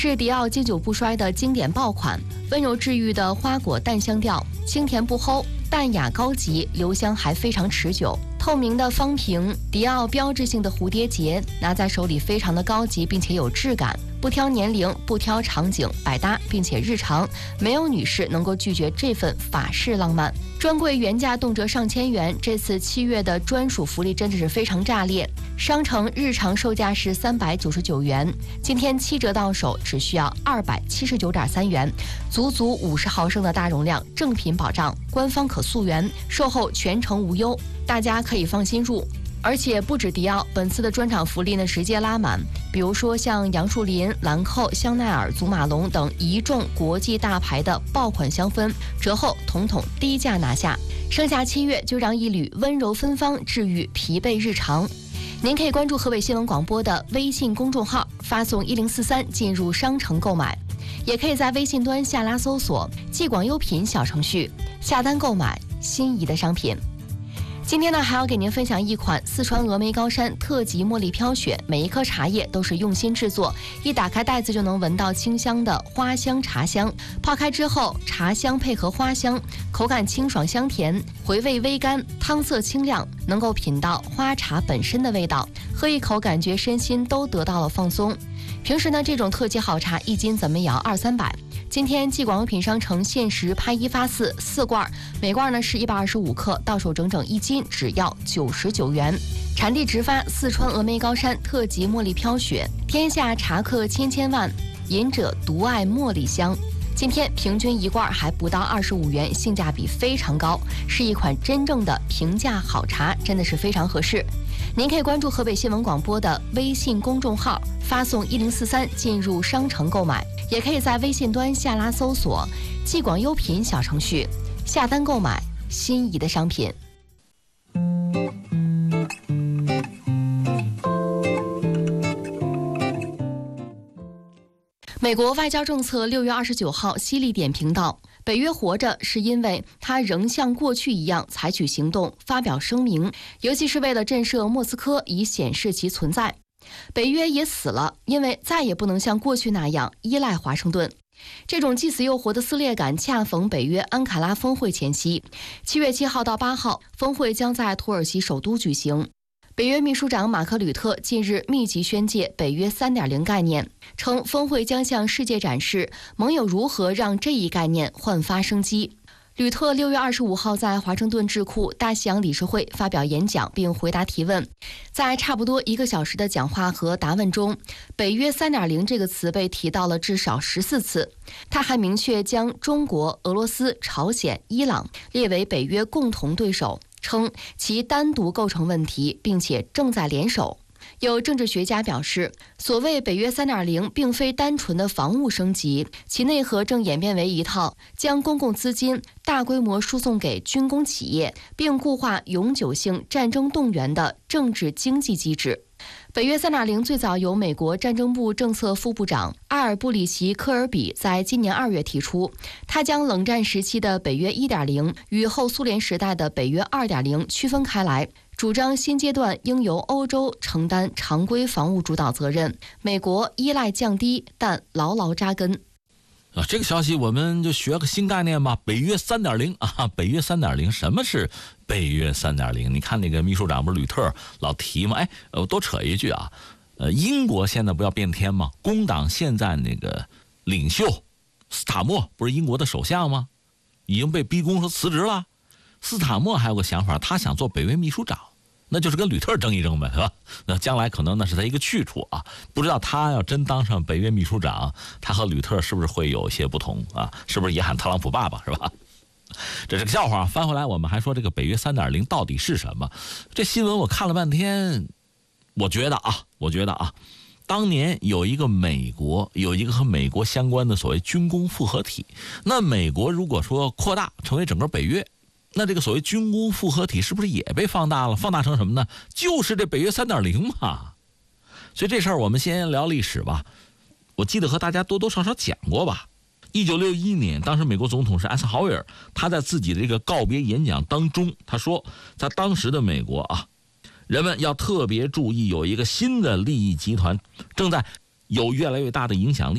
是迪奥经久不衰的经典爆款，温柔治愈的花果淡香调，清甜不齁，淡雅高级，留香还非常持久。透明的方瓶，迪奥标志性的蝴蝶结，拿在手里非常的高级，并且有质感。不挑年龄，不挑场景，百搭并且日常，没有女士能够拒绝这份法式浪漫。专柜原价动辄上千元，这次7月的专属福利真的是非常炸裂。商城日常售价是399元，今天7折到手，只需要279.3元，足足50毫升的大容量，正品保障，官方可溯源，售后全程无忧，大家可以放心入。而且不止迪奥，本次的专场福利呢直接拉满，比如说像杨树林、兰蔻、香奈儿、祖马龙等一众国际大牌的爆款香氛，折后统统低价拿下。剩下7月，就让一缕温柔芬芳治愈疲惫日常。您可以关注河北新闻广播的微信公众号，发送1043进入商城购买，也可以在微信端下拉搜索既广优品小程序，下单购买心仪的商品。今天呢，还要给您分享一款四川峨眉高山特级茉莉飘雪，每一颗茶叶都是用心制作，一打开袋子就能闻到清香的花香茶香。泡开之后，茶香配合花香，口感清爽香甜，回味微甘，汤色清亮，能够品到花茶本身的味道，喝一口感觉身心都得到了放松。平时呢，这种特级好茶1斤怎么也要200-300。今天既广优品商城限时拍1发4罐，每罐呢是125克，到手整整1斤，只要99元。产地直发，四川峨眉高山特级茉莉飘雪，天下茶客千万，饮者独爱茉莉香。今天平均一罐还不到25元，性价比非常高，是一款真正的平价好茶，真的是非常合适。您可以关注河北新闻广播的微信公众号，发送1043进入商城购买，也可以在微信端下拉搜索既广优品小程序，下单购买心仪的商品。美国外交政策6月29号犀利点评道，北约活着是因为它仍像过去一样采取行动，发表声明，尤其是为了震慑莫斯科，以显示其存在。北约也死了，因为再也不能像过去那样依赖华盛顿。这种既死又活的撕裂感恰逢北约安卡拉峰会前夕，7月7号到8号，峰会将在土耳其首都举行。北约秘书长马克·吕特近日密集宣介北约 3.0 概念，称峰会将向世界展示盟友如何让这一概念焕发生机。吕特6月25号在华盛顿智库大西洋理事会发表演讲并回答提问，在差不多1个小时的讲话和答问中，北约 3.0 这个词被提到了至少14次。他还明确将中国、俄罗斯、朝鲜、伊朗列为北约共同对手，称其单独构成问题，并且正在联手。有政治学家表示，所谓北约 3.0 并非单纯的防务升级，其内核正演变为一套将公共资金大规模输送给军工企业，并固化永久性战争动员的政治经济机制。北约 3.0 最早由美国战争部政策副部长阿尔布里奇·科尔比在今年2月提出，他将冷战时期的北约 1.0 与后苏联时代的北约 2.0 区分开来，主张新阶段应由欧洲承担常规防务主导责任，美国依赖降低，但牢牢扎根。 这个消息我们就学个新概念吧，北约 3.0 啊，北约 3.0， 什么是北约 3.0？ 你看那个秘书长不是吕特老提吗？我多扯一句啊，英国现在不要变天吗？工党现在那个领袖斯塔默不是英国的首相吗？已经被逼宫说辞职了。斯塔默还有个想法，他想做北约秘书长，那就是跟吕特争一争呗，是吧？那将来可能那是他一个去处啊。不知道他要真当上北约秘书长，他和吕特是不是会有些不同啊？是不是也喊特朗普爸爸是吧？这是个笑话。翻回来，我们还说这个北约 3.0 到底是什么？这新闻我看了半天，我觉得啊，当年有一个和美国相关的所谓军工复合体，那美国如果说扩大成为整个北约，那这个所谓军工复合体是不是也被放大了？放大成什么呢？就是这北约 3.0 嘛。所以这事儿我们先聊历史吧。我记得和大家多多少少讲过吧。1961年，当时美国总统是艾森豪威尔，他在自己的这个告别演讲当中，他说，在当时的美国啊，人们要特别注意，有一个新的利益集团正在有越来越大的影响力。